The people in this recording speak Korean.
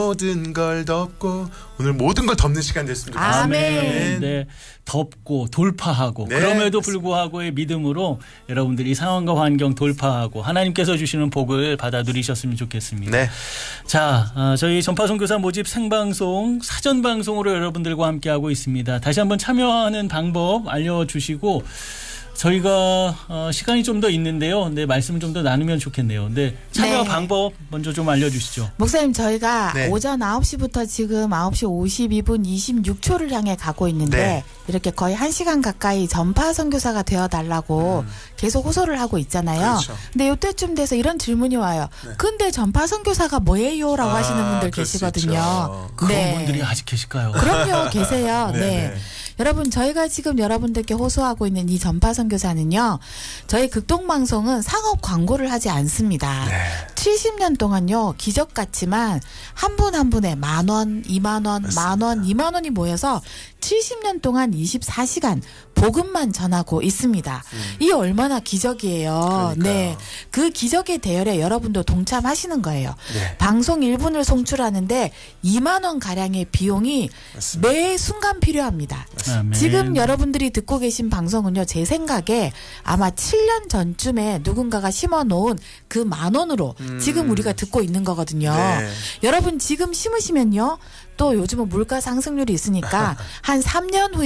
모든 걸 덮고 오늘 모든 걸 덮는 시간 됐으면 좋겠습니다. 아멘. 네, 덮고 돌파하고 네, 그럼에도 맞습니다. 불구하고의 믿음으로 여러분들이 상황과 환경 돌파하고 하나님께서 주시는 복을 받아 누리셨으면 좋겠습니다. 네. 자, 저희 전파선교사 모집 생방송 사전 방송으로 여러분들과 함께하고 있습니다. 다시 한번 참여하는 방법 알려주시고 저희가 시간이 좀 더 있는데요. 네, 말씀을 좀 더 나누면 좋겠네요. 네, 참여 네. 방법 먼저 좀 알려주시죠. 목사님 저희가 네. 오전 9시부터 지금 9시 52분 26초를 향해 가고 있는데 네. 이렇게 거의 1시간 가까이 전파 선교사가 되어달라고 계속 호소를 하고 있잖아요. 그렇죠. 근데 이때쯤 돼서 이런 질문이 와요. 근데 전파 선교사가 뭐예요? 라고 하시는 분들 그럴 수 계시거든요. 있죠. 그런 분들이 아직 계실까요? 그럼요. 계세요. 네, 네. 네. 여러분 저희가 지금 여러분들께 호소하고 있는 이 전파 선교사는요. 저희 극동방송은 상업 광고를 하지 않습니다. 네. 70년 동안요. 기적 같지만 한 분 한 분의 10,000원, 20,000원, 맞습니다. 10,000원, 20,000원이 모여서 70년 동안 24시간 복음만 전하고 있습니다. 이 얼마나 기적이에요. 그러니까요. 네. 그 기적의 대열에 여러분도 동참하시는 거예요. 네. 방송 1분을 송출하는데 2만 원 가량의 비용이 맞습니다. 매 순간 필요합니다. 아멘. 지금 여러분들이 듣고 계신 방송은요. 제 생각에 아마 7년 전쯤에 누군가가 심어놓은 그 10,000원으로 지금 우리가 듣고 있는 거거든요. 네. 여러분 지금 심으시면요. 또 요즘은 물가 상승률이 있으니까 한 3년 후에